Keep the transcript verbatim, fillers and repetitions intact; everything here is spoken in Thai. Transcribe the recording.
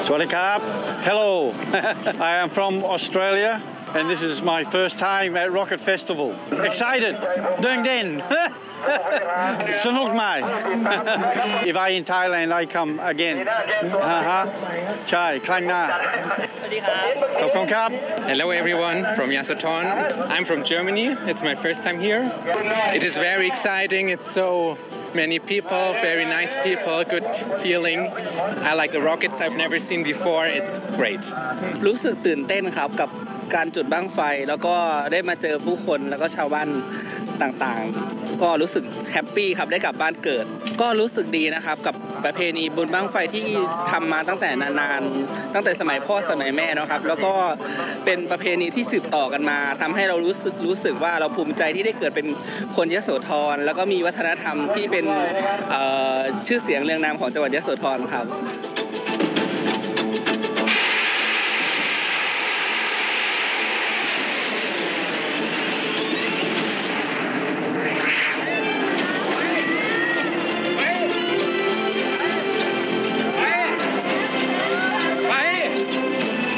Sawasdee krab. Hello. I am from Australia and this is my first time at Rocket Festival. Excited. Doing den. สนุกไหม If I in Thailand I come again อ่าฮะใช่ครั้งหน้าสวัสดีครับขอบคุณครับ Hello everyone from Yasothon. I'm from Germany. It's my first time here. It is very exciting. It's so many people, very nice people, good feeling. I like the rockets I've never seen before. It's great. รู้สึกตื่นเต้นครับกับการจุดบั้งไฟแล้วก็ได้มาเจอผู้คนแล้วก็ชาวบ้านต่างๆก็รู้สึกแฮปปี้ครับได้กลับบ้านเกิดก็รู้สึกดีนะครับกับประเพณีบุญบั้งไฟที่ทำมาตั้งแต่นานๆตั้งแต่สมัยพ่อสมัยแม่นะครับแล้วก็เป็นประเพณีที่สืบต่อกันมาทำให้เรารู้สึกรู้สึกว่าเราภูมิใจที่ได้เกิดเป็นคนยโสธรแล้วก็มีวัฒนธรรมที่เป็นชื่อเสียงเรียงนามของจังหวัดยโสธรครับ